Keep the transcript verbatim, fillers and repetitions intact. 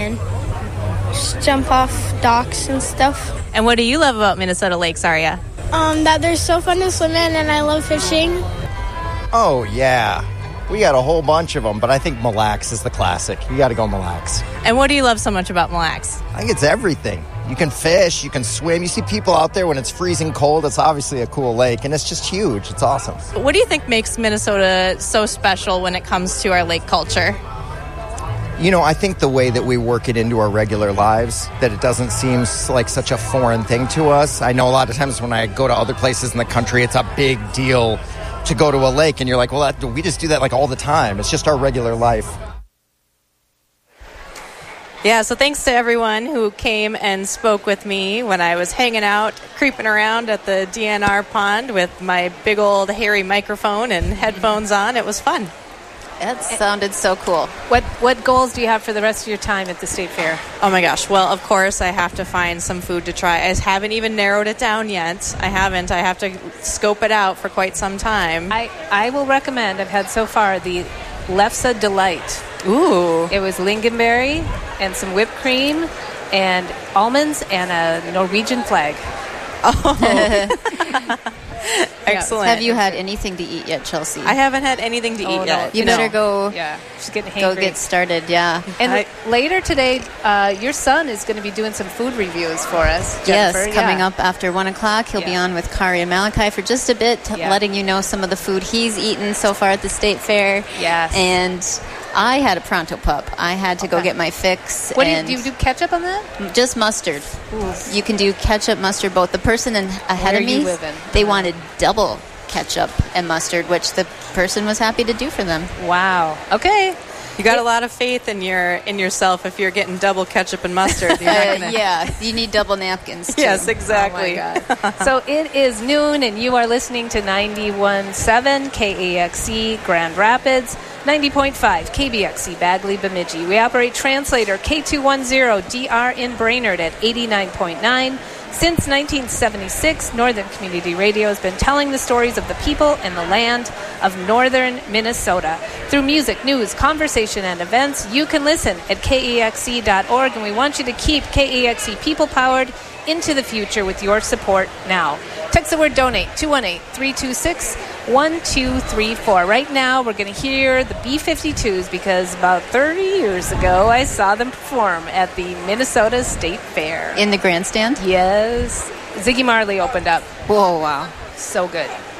And just jump off docks and stuff. And what do you love about Minnesota lakes, Arya? Um, that they're so fun to swim in, and I love fishing. Oh, yeah. We got a whole bunch of them, but I think Mille Lacs is the classic. You got to go Mille Lacs. And what do you love so much about Mille Lacs? I think it's everything. You can fish, you can swim. You see people out there when it's freezing cold. It's obviously a cool lake, and it's just huge. It's awesome. What do you think makes Minnesota so special when it comes to our lake culture? You know, I think the way that we work it into our regular lives, that it doesn't seem like such a foreign thing to us. I know a lot of times when I go to other places in the country, it's a big deal to go to a lake, and you're like, well, that, we just do that like all the time. It's just our regular life. Yeah, so thanks to everyone who came and spoke with me when I was hanging out, creeping around at the D N R pond with my big old hairy microphone and headphones on. It was fun. That sounded so cool. What what goals do you have for the rest of your time at the State Fair? Oh my gosh. Well, of course, I have to find some food to try. I haven't even narrowed it down yet. I haven't. I have to scope it out for quite some time. I, I will recommend, I've had so far, the Lefse Delight. Ooh. It was lingonberry and some whipped cream and almonds and a Norwegian flag. Oh. Excellent. Have you had anything to eat yet, Chelsea? I haven't had anything to Oh, eat no. yet. You No. better go. Yeah, she's getting Go hangry. get started. Yeah. And I- later today, uh, your son is going to be doing some food reviews for us. Yes, Jennifer. coming Yeah. up after one o'clock, he'll be Yeah. on with Kari and Malachi for just a bit, t- Yeah. letting you know some of the food he's eaten so far at the State Fair. Yes. And I had a Pronto Pup. I had to go Okay. get my fix. What do you, and do you do ketchup on that? Just mustard. You can do ketchup, mustard, both. The person in, ahead Where of you me, living? they wanted double ketchup and mustard, which the person was happy to do for them. Wow. Okay. You got a lot of faith in your in yourself if you're getting double ketchup and mustard. You're not Uh, gonna- yeah, you need double napkins, too. Yes, exactly. Oh my God. So it is noon, and you are listening to ninety-one point seven K A X C Grand Rapids, ninety point five K B X C Bagley Bemidji. We operate translator K two ten D R in Brainerd at eighty-nine point nine. Since nineteen seventy-six, Northern Community Radio has been telling the stories of the people and the land of northern Minnesota. Through music, news, conversation, and events, you can listen at K E X C dot org, and we want you to keep K E X C people-powered into the future with your support now. Text the word DONATE, two one eight, three two six, one two three four. Right now, we're going to hear the B fifty-twos because about thirty years ago, I saw them perform at the Minnesota State Fair. In the grandstand? Yes. Ziggy Marley opened up. Whoa, wow. So good.